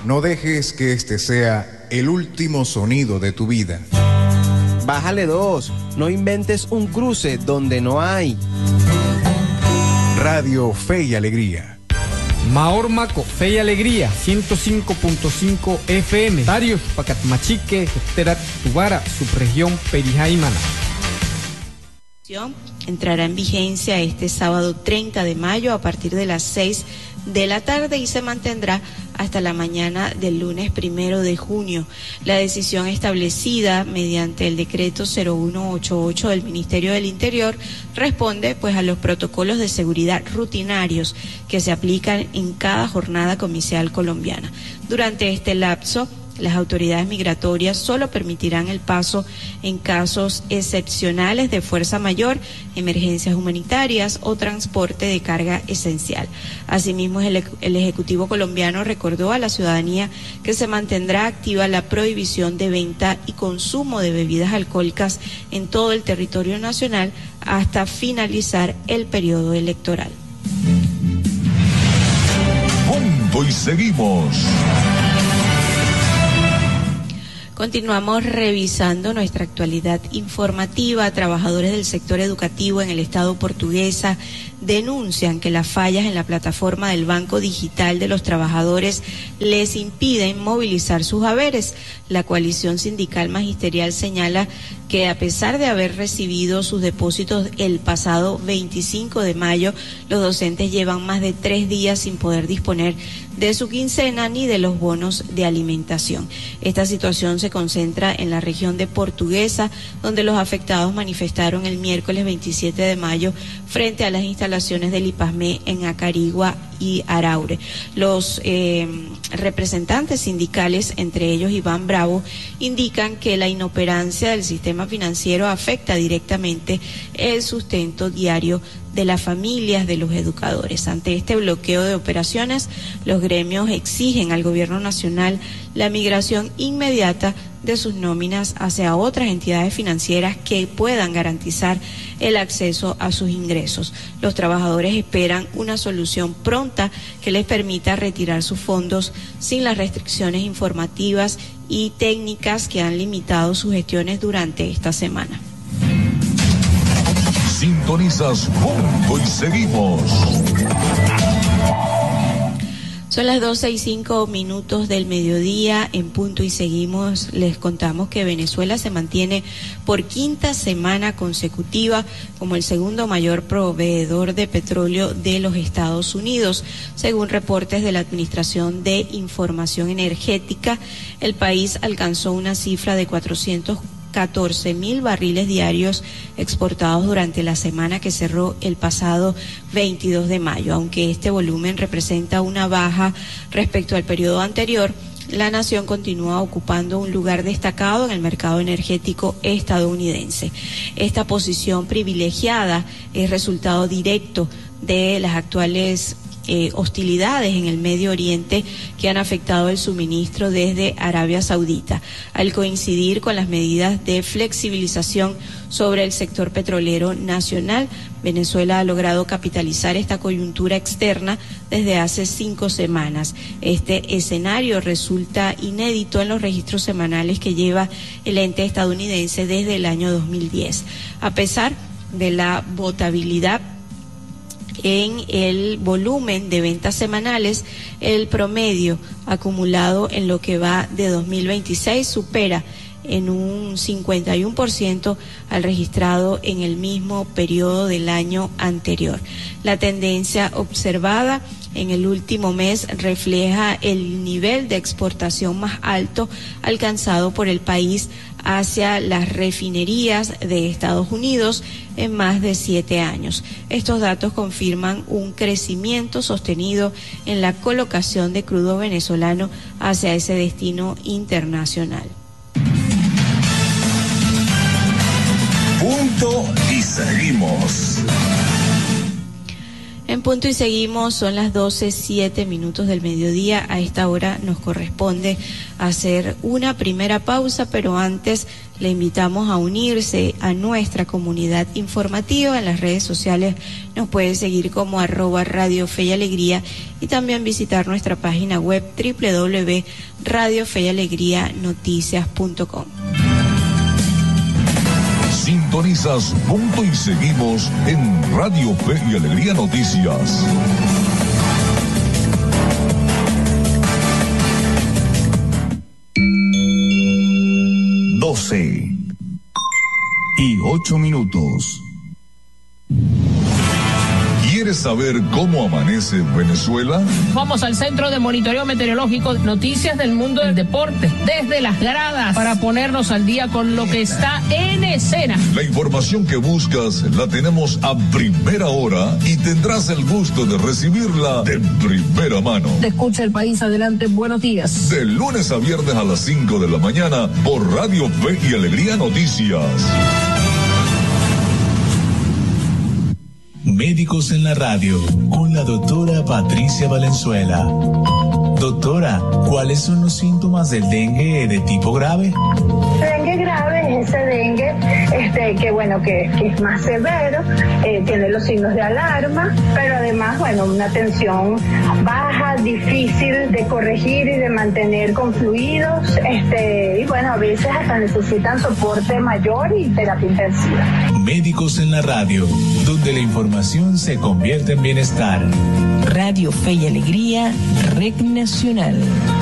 No dejes que este sea el último sonido de tu vida. Bájale 2, no inventes un cruce donde no hay. Radio Fe y Alegría. Maormaco, Fe y Alegría, 105.5 FM. Darius, Pacatmachique, Terat, Tubara, subregión Perijaimana. Entrará en vigencia este sábado 30 de mayo a partir de las 6 de la tarde y se mantendrá hasta la mañana del lunes 1 de junio. La decisión establecida mediante el decreto 0188 del Ministerio del Interior responde pues a los protocolos de seguridad rutinarios que se aplican en cada jornada comicial colombiana. Durante este lapso, las autoridades migratorias solo permitirán el paso en casos excepcionales de fuerza mayor, emergencias humanitarias o transporte de carga esencial. Asimismo, el Ejecutivo colombiano recordó a la ciudadanía que se mantendrá activa la prohibición de venta y consumo de bebidas alcohólicas en todo el territorio nacional hasta finalizar el periodo electoral. Punto y seguimos. Continuamos revisando nuestra actualidad informativa. Trabajadores del sector educativo en el estado Portuguesa denuncian que las fallas en la plataforma del Banco Digital de los Trabajadores les impiden movilizar sus haberes. La coalición sindical magisterial señala que a pesar de haber recibido sus depósitos el pasado 25 de mayo, los docentes llevan más de 3 días sin poder disponer de su quincena ni de los bonos de alimentación. Esta situación se concentra en la región de Portuguesa, donde los afectados manifestaron el miércoles 27 de mayo frente a las instalaciones del IPASME en Acarigua y Araure. Los representantes sindicales, entre ellos Iván Bravo, indican que la inoperancia del sistema financiero afecta directamente el sustento diario de las familias de los educadores. Ante este bloqueo de operaciones, los gremios exigen al gobierno nacional la migración inmediata de sus nóminas hacia otras entidades financieras que puedan garantizar el acceso a sus ingresos. Los trabajadores esperan una solución pronta que les permita retirar sus fondos sin las restricciones informativas y técnicas que han limitado sus gestiones durante esta semana. Sintonizas Punto y seguimos. Son las 12:05 del mediodía en Punto y seguimos. Les contamos que Venezuela se mantiene por 5ª semana consecutiva como el segundo mayor proveedor de petróleo de los Estados Unidos. Según reportes de la Administración de Información Energética, el país alcanzó una cifra de 414.000 barriles diarios exportados durante la semana que cerró el pasado 22 de mayo. Aunque este volumen representa una baja respecto al periodo anterior, la nación continúa ocupando un lugar destacado en el mercado energético estadounidense. Esta posición privilegiada es resultado directo de las actuales hostilidades en el Medio Oriente que han afectado el suministro desde Arabia Saudita. Al coincidir con las medidas de flexibilización sobre el sector petrolero nacional, Venezuela ha logrado capitalizar esta coyuntura externa desde hace 5 semanas. Este escenario resulta inédito en los registros semanales que lleva el ente estadounidense desde el año 2010. A pesar de la votabilidad en el volumen de ventas semanales, el promedio acumulado en lo que va de 2026 supera en un 51% al registrado en el mismo periodo del año anterior. La tendencia observada en el último mes refleja el nivel de exportación más alto alcanzado por el país hacia las refinerías de Estados Unidos en más de 7 años. Estos datos confirman un crecimiento sostenido en la colocación de crudo venezolano hacia ese destino internacional. Punto y seguimos. En punto y seguimos, son las 12:07 del mediodía. A esta hora nos corresponde hacer una primera pausa, pero antes le invitamos a unirse a nuestra comunidad informativa. En las redes sociales nos puede seguir como @Radio Fe y Alegría y también visitar nuestra página web www.radiofeyalegrianoticias.com. Sintonizas Punto y Seguimos en Radio Fe y Alegría Noticias. Doce y 8 minutos. ¿Quieres saber cómo amanece Venezuela? Vamos al Centro de Monitoreo Meteorológico, noticias del mundo del deporte, desde las gradas, para ponernos al día con lo que está en escena. La información que buscas la tenemos a primera hora y tendrás el gusto de recibirla de primera mano. Te escucha el país, adelante, buenos días. De lunes a viernes a las 5 de la mañana por Radio Fe y Alegría Noticias. Médicos en la radio, con la doctora Patricia Valenzuela. Doctora, ¿cuáles son los síntomas del dengue de tipo grave? Dengue grave es ese dengue que es más severo, tiene los signos de alarma, pero además, una tensión baja, difícil de corregir y de mantener con fluidos, a veces hasta necesitan soporte mayor y terapia intensiva. Médicos en la radio, donde la información se convierte en bienestar. Radio Fe y Alegría, Red Nacional.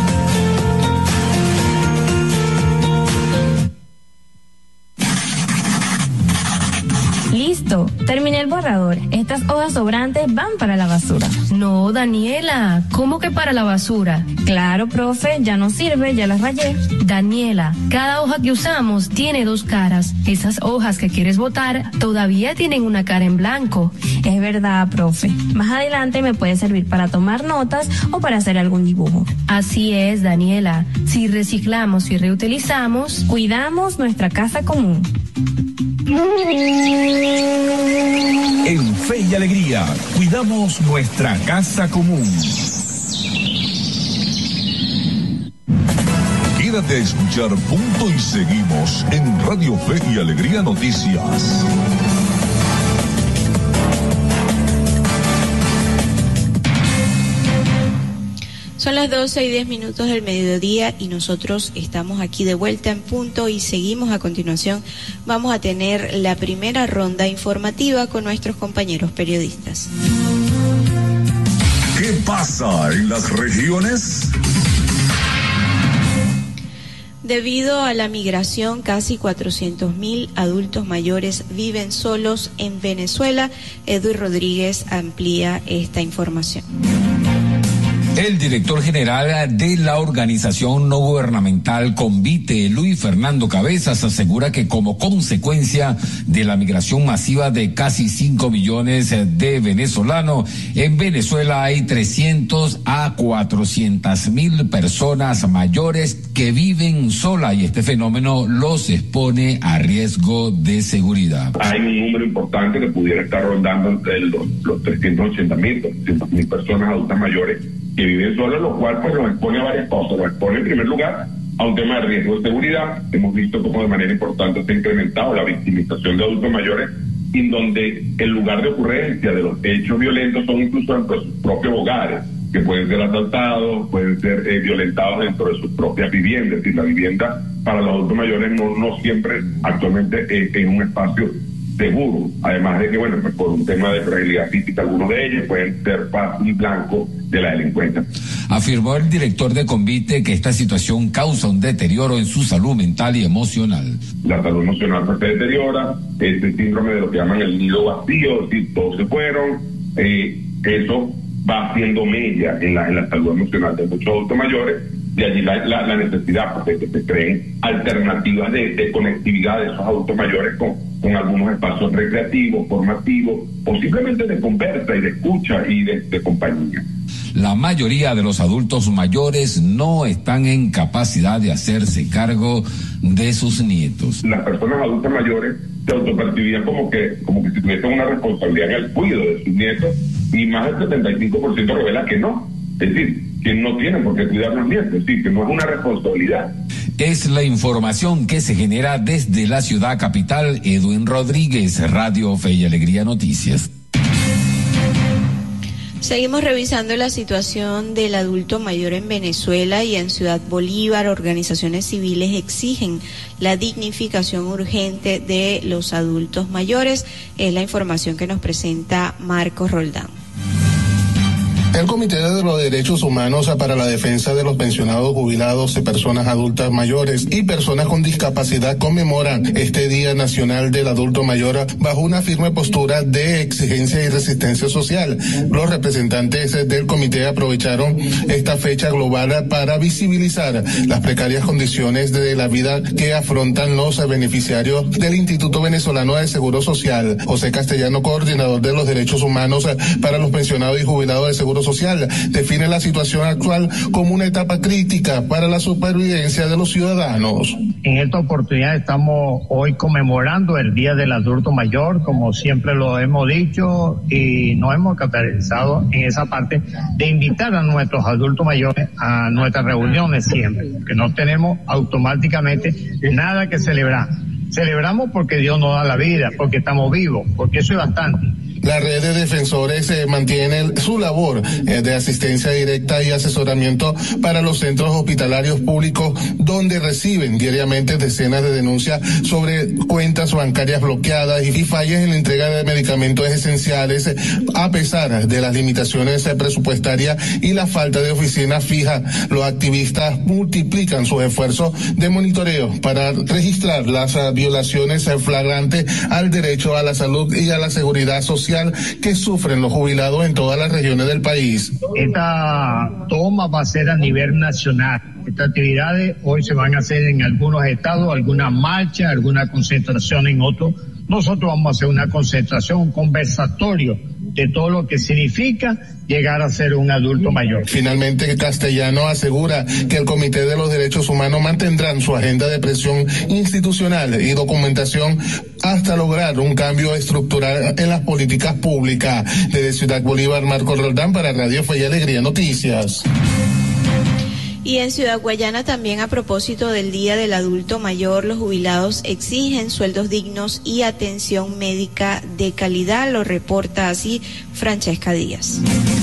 Listo, terminé el borrador. Estas hojas sobrantes van para la basura. No, Daniela, ¿cómo que para la basura? Claro, profe, ya no sirve, ya las rayé. Daniela, cada hoja que usamos tiene dos caras. Esas hojas que quieres botar todavía tienen una cara en blanco. Es verdad, profe. Más adelante me puede servir para tomar notas o para hacer algún dibujo. Así es, Daniela. Si reciclamos y reutilizamos, cuidamos nuestra casa común. En Fe y Alegría, cuidamos nuestra casa común. Quédate a escuchar Punto y Seguimos en Radio Fe y Alegría Noticias. Son las 12:10 del mediodía y nosotros estamos aquí de vuelta en Punto y Seguimos. A continuación vamos a tener la primera ronda informativa con nuestros compañeros periodistas. ¿Qué pasa en las regiones? Debido a la migración, casi 400.000 adultos mayores viven solos en Venezuela. Edwin Rodríguez amplía esta información. El director general de la organización no gubernamental Convite, Luis Fernando Cabezas, asegura que como consecuencia de la migración masiva de casi 5 millones de venezolanos, en Venezuela hay 300 a 400.000 personas mayores que viven solas y este fenómeno los expone a riesgo de seguridad. Hay un número importante que pudiera estar rondando entre los 380.000, 400.000 personas adultas mayores que viven solos, lo cual pues los expone a varias cosas. Los expone en primer lugar a un tema de riesgo de seguridad. Hemos visto cómo de manera importante se ha incrementado la victimización de adultos mayores, en donde el lugar de ocurrencia de los hechos violentos son incluso dentro de sus propios hogares, que pueden ser asaltados, pueden ser violentados dentro de sus propias viviendas. Es decir, la vivienda para los adultos mayores no siempre actualmente es un espacio seguro, además de que, pues por un tema de fragilidad física, algunos de ellos pueden ser fácil blanco de la delincuencia. Afirmó el director de Convite que esta situación causa un deterioro en su salud mental y emocional. La salud emocional se deteriora, este síndrome de lo que llaman el nido vacío, es decir, todos se fueron, eso va haciendo mella en la salud emocional de muchos adultos mayores. De allí la necesidad de que se creen alternativas de conectividad de esos adultos mayores con algunos espacios recreativos, formativos, o simplemente de conversa y de escucha y de compañía. La mayoría de los adultos mayores no están en capacidad de hacerse cargo de sus nietos. Las personas adultas mayores se autopercibían como que si tuviesen una responsabilidad en el cuidado de sus nietos, y más del 75% revela que no. Es decir, que no tienen por qué cuidar los nietos, es decir, que no es una responsabilidad. Es la información que se genera desde la ciudad capital. Edwin Rodríguez, Radio Fe y Alegría Noticias. Seguimos revisando la situación del adulto mayor en Venezuela y en Ciudad Bolívar. Organizaciones civiles exigen la dignificación urgente de los adultos mayores. Es la información que nos presenta Marcos Roldán. El Comité de los Derechos Humanos para la Defensa de los Pensionados, Jubilados y Personas Adultas Mayores y Personas con Discapacidad conmemoran este Día Nacional del Adulto Mayor bajo una firme postura de exigencia y resistencia social. Los representantes del comité aprovecharon esta fecha global para visibilizar las precarias condiciones de la vida que afrontan los beneficiarios del Instituto Venezolano de Seguro Social. José Castellano, coordinador de los Derechos Humanos para los Pensionados y Jubilados de Seguro Social, define la situación actual como una etapa crítica para la supervivencia de los ciudadanos. En esta oportunidad estamos hoy conmemorando el Día del Adulto Mayor, como siempre lo hemos dicho, y nos hemos caracterizado en esa parte de invitar a nuestros adultos mayores a nuestras reuniones siempre, que no tenemos automáticamente nada que celebrar. Celebramos porque Dios nos da la vida, porque estamos vivos, porque eso es bastante. La red de defensores mantiene su labor de asistencia directa y asesoramiento para los centros hospitalarios públicos, donde reciben diariamente decenas de denuncias sobre cuentas bancarias bloqueadas y fallas en la entrega de medicamentos esenciales, a pesar de las limitaciones presupuestarias y la falta de oficina fija. Los activistas multiplican sus esfuerzos de monitoreo para registrar las violaciones flagrantes al derecho a la salud y a la seguridad social que sufren los jubilados en todas las regiones del país. Esta toma va a ser a nivel nacional. Estas actividades hoy se van a hacer en algunos estados, alguna marcha, alguna concentración en otros. Nosotros vamos a hacer una concentración, un conversatorio de todo lo que significa llegar a ser un adulto mayor. Finalmente, Castellano asegura que el Comité de los Derechos Humanos mantendrán su agenda de presión institucional y documentación hasta lograr un cambio estructural en las políticas públicas. Desde Ciudad Bolívar, Marcos Roldán para Radio Fe y Alegría Noticias. Y en Ciudad Guayana también, a propósito del Día del Adulto Mayor, los jubilados exigen sueldos dignos y atención médica de calidad. Lo reporta así Francesca Díaz.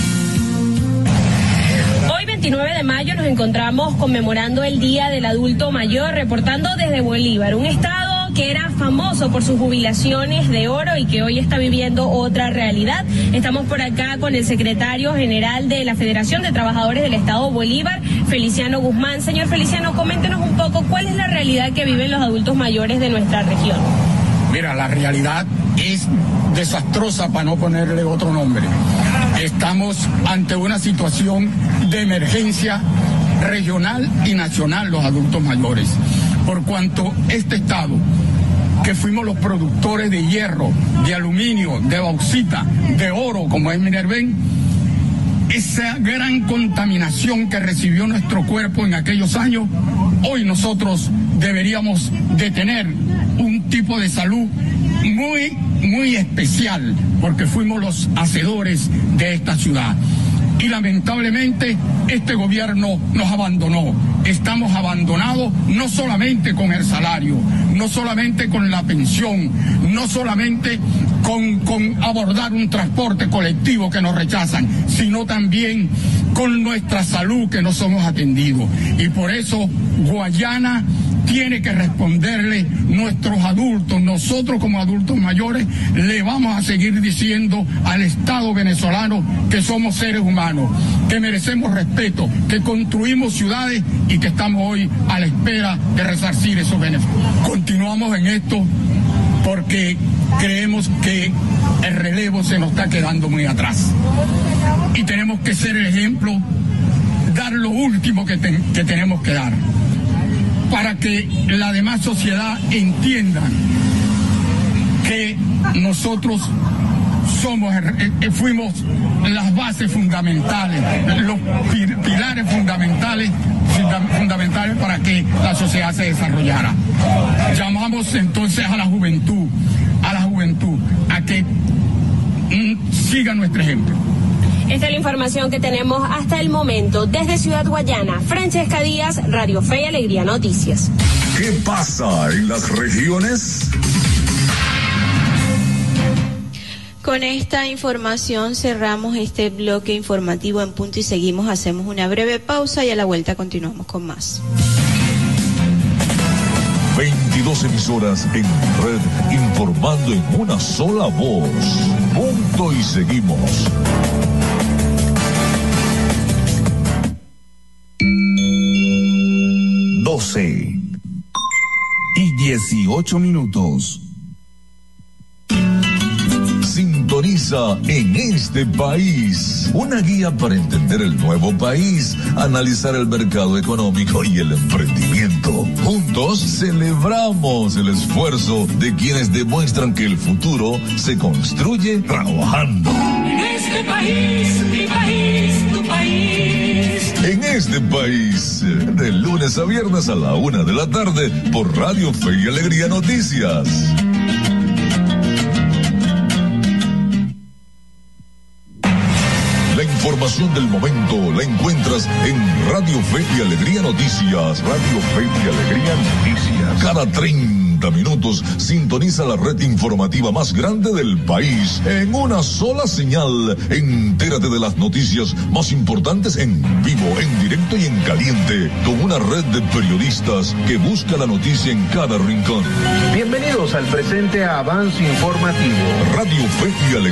Hoy 29 de mayo nos encontramos conmemorando el Día del Adulto Mayor, reportando desde Bolívar, un estado que era famoso por sus jubilaciones de oro y que hoy está viviendo otra realidad. Estamos por acá con el secretario general de la Federación de Trabajadores del Estado Bolívar, Feliciano Guzmán. Señor Feliciano, coméntenos un poco cuál es la realidad que viven los adultos mayores de nuestra región. Mira, la realidad es desastrosa, para no ponerle otro nombre. Estamos ante una situación de emergencia regional y nacional, los adultos mayores, por cuanto este estado, que fuimos los productores de hierro, de aluminio, de bauxita, de oro, como es Minerven, esa gran contaminación que recibió nuestro cuerpo en aquellos años, hoy nosotros deberíamos de tener un tipo de salud muy especial, porque fuimos los hacedores de esta ciudad. Y lamentablemente este gobierno nos abandonó. Estamos abandonados no solamente con el salario, no solamente con la pensión, no solamente con abordar un transporte colectivo que nos rechazan, sino también con nuestra salud, que no somos atendidos. Y por eso Guayana tiene que responderle nuestros adultos. Nosotros como adultos mayores le vamos a seguir diciendo al Estado venezolano que somos seres humanos, que merecemos respeto, que construimos ciudades y que estamos hoy a la espera de resarcir esos beneficios. Continuamos en esto porque creemos que el relevo se nos está quedando muy atrás y tenemos que ser el ejemplo, dar lo último que tenemos que dar, para que la demás sociedad entienda que nosotros fuimos las bases fundamentales, los pilares fundamentales para que la sociedad se desarrollara. Llamamos entonces a la juventud a que siga nuestro ejemplo. Esta es la información que tenemos hasta el momento. Desde Ciudad Guayana, Francesca Díaz, Radio Fe y Alegría Noticias. ¿Qué pasa en las regiones? Con esta información cerramos este bloque informativo en punto y seguimos, hacemos una breve pausa y a la vuelta continuamos con más. 22 emisoras en red informando en una sola voz. Punto y seguimos. 12:18. Sintoniza En Este País, una guía para entender el nuevo país, analizar el mercado económico y el emprendimiento. Juntos celebramos el esfuerzo de quienes demuestran que el futuro se construye trabajando. En este país, mi país, tu país. En Este País, de lunes a viernes a la 1 de la tarde por Radio Fe y Alegría Noticias. La información del momento la encuentras en Radio Fe y Alegría Noticias. Radio Fe y Alegría Noticias. Cada 30 minutos sintoniza la red informativa más grande del país en una sola señal. Entérate de las noticias más importantes en vivo, en directo y en caliente, con una red de periodistas que busca la noticia en cada rincón. Bienvenidos al presente avance informativo. Radio Fe y Alegría.